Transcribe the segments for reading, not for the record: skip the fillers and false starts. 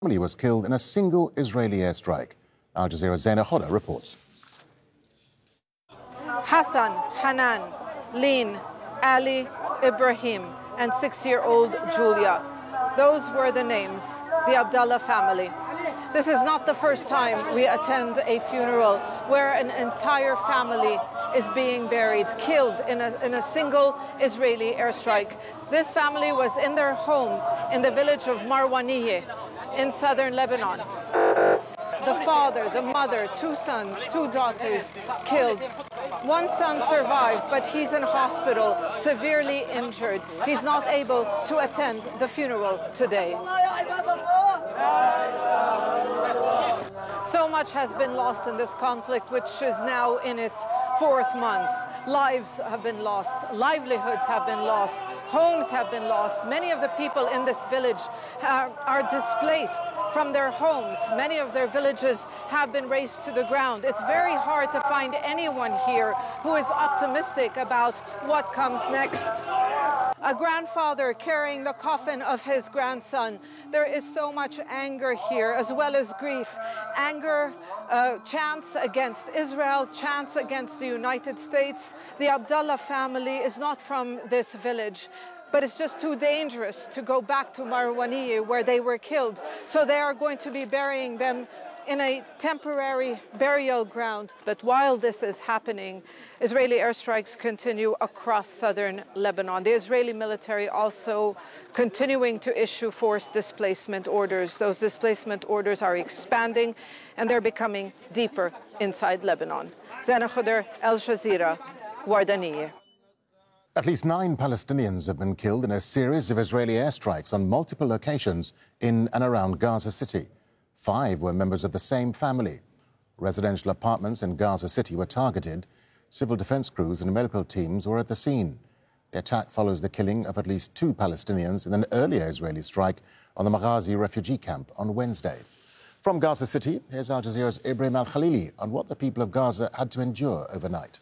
Family was killed in a single Israeli airstrike. Al Jazeera's Zaina Hoda reports. Hassan, Hanan, Lin, Ali, Ibrahim, and 6-year-old Julia. Those were the names, the Abdallah family. This is not the first time we attend a funeral where an entire family is being buried, killed in a single Israeli airstrike. This family was in their home in the village of Marwaniyeh in southern Lebanon. The father, the mother, 2 sons, 2 daughters killed. One son survived, but he's in hospital, severely injured. He's not able to attend the funeral today. So much has been lost in this conflict, which is now in its 4th month. Lives have been lost, livelihoods have been lost, homes have been lost. Many of the people in this village are displaced from their homes. Many of their villages have been razed to the ground. It's very hard to find anyone here who is optimistic about what comes next. A grandfather carrying the coffin of his grandson. There is so much anger here, as well as grief. Anger, chants against Israel, chants against the United States. The Abdallah family is not from this village, but it's just too dangerous to go back to Marwaniyeh where they were killed. So they are going to be burying them in a temporary burial ground. But while this is happening, Israeli airstrikes continue across southern Lebanon. The Israeli military also continuing to issue forced displacement orders. Those displacement orders are expanding and they're becoming deeper inside Lebanon. Zaina Hoda, Al Jazeera, Wardaniyeh. At least 9 Palestinians have been killed in a series of Israeli airstrikes on multiple locations in and around Gaza City. 5 were members of the same family. Residential apartments in Gaza City were targeted. Civil defense crews and medical teams were at the scene. The attack follows the killing of at least 2 Palestinians in an earlier Israeli strike on the Maghazi refugee camp on Wednesday. From Gaza City, here's Al Jazeera's Ibrahim Al-Khalili on what the people of Gaza had to endure overnight.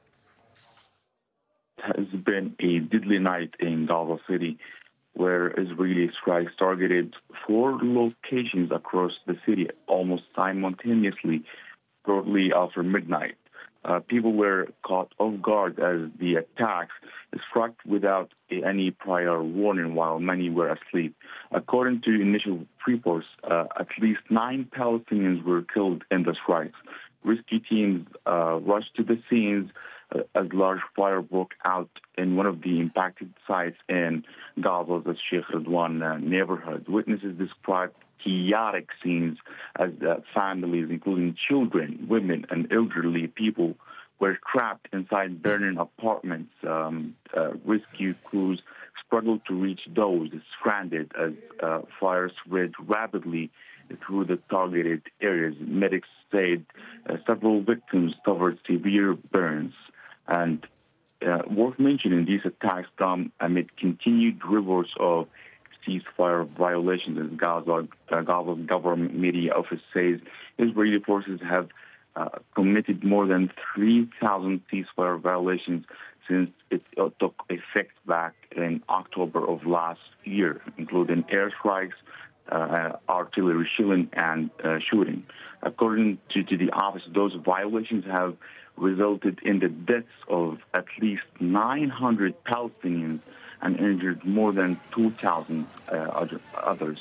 It has been a deadly night in Gaza City, where Israeli strikes targeted 4 locations across the city almost simultaneously shortly after midnight. People were caught off guard as the attacks struck without any prior warning while many were asleep. According to initial reports, at least 9 Palestinians were killed in the strikes. Rescue teams rushed to the scenes as large fire broke out in one of the impacted sites in Gaza's Sheikh Radwan neighborhood. Witnesses described chaotic scenes as families, including children, women, and elderly people, were trapped inside burning apartments. Rescue crews struggled to reach those stranded as fire spread rapidly through the targeted areas. Medics said several victims suffered severe burns. And worth mentioning, these attacks come amid continued reports of ceasefire violations. As Gaza's government media office says, Israeli forces have committed more than 3,000 ceasefire violations since it took effect back in October of last year, including airstrikes, artillery shelling, and shooting. According to the office, those violations have resulted in the deaths of at least 900 Palestinians and injured more than 2,000 others.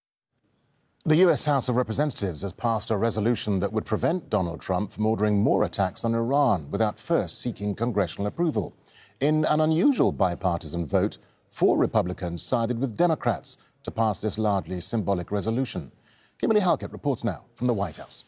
The U.S. House of Representatives has passed a resolution that would prevent Donald Trump from ordering more attacks on Iran without first seeking congressional approval. In an unusual bipartisan vote, 4 Republicans sided with Democrats to pass this largely symbolic resolution. Kimberly Halkett reports now from the White House.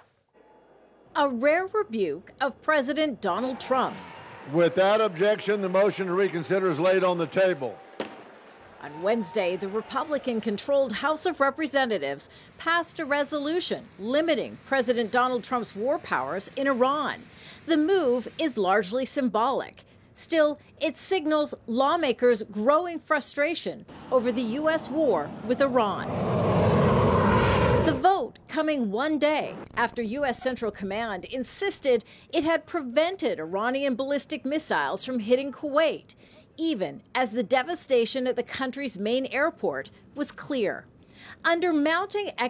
A rare rebuke of President Donald Trump. Without objection, the motion to reconsider is laid on the table. On Wednesday, the Republican-controlled House of Representatives passed a resolution limiting President Donald Trump's war powers in Iran. The move is largely symbolic. Still, it signals lawmakers' growing frustration over the U.S. war with Iran. The vote coming one day after U.S. Central Command insisted it had prevented Iranian ballistic missiles from hitting Kuwait, even as the devastation at the country's main airport was clear. Under mounting